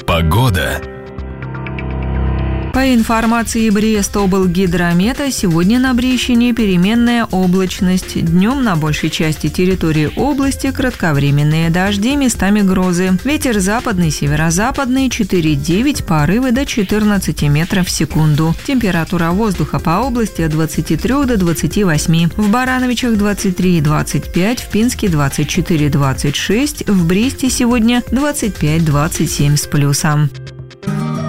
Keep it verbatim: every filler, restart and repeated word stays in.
Погода. По информации Брест-облгидромета, сегодня на Брещине переменная облачность. Днем на большей части территории области кратковременные дожди, местами грозы. Ветер западный, северо-западный четыре-девять, порывы до четырнадцати метров в секунду. Температура воздуха по области от двадцати трёх до двадцати восьми. В Барановичах двадцать три и двадцать пять, в Пинске двадцать четыре и двадцать шесть, в Бресте сегодня двадцать пять - двадцать семь с плюсом.